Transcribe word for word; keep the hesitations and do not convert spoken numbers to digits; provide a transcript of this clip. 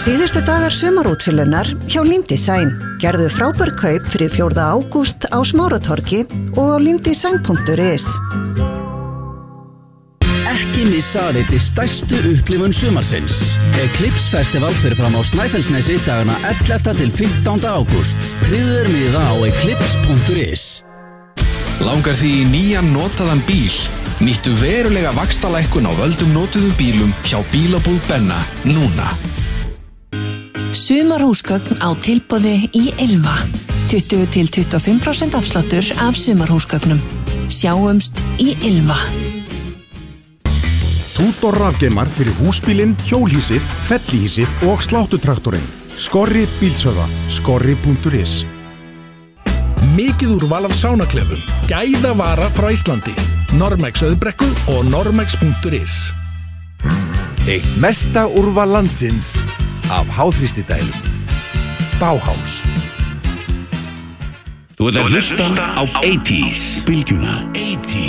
Síðustu dagar sumarútsölunnar hjá Lindesign. Gerðu frábær kaup fyrir fjórða ágúst á Smáratorgi og á lindesign punktur is. Ekki missa af einni stærstu upplifun sumarsins. Eclipse Festival fyrir fram á Snæfellsnesi dagana ellefta til fimmtánda ágúst. Tryggðu þér miða á eclipse punktur is. Langar því í nýjan notaðan bíl? Nýttu verulega vaxtalækkun á völdum notuðum bílum hjá Bílabúð Benna núna. Sumarhúsgögn á tilboði í Ylva. tuttugu til tuttugu og fimm prósent afsláttur af sumarhúsgögnum. Sjáumst í Ylva. Tútor rafgeimar fyrir húsbílinn, hjólhýsið, fellihýsið og sláttutraktorinn. Skorri bílsöða, skorri punktur is. Mikið úrval af sánaklefum, gæðavara frá Íslandi, Normex Auðbrekku og normex punktur is. Eitt mesta úrval landsins af háþrýstidælum. Bauhaus. Þú ert að hlusta á eighties, bylgjuna. eighties.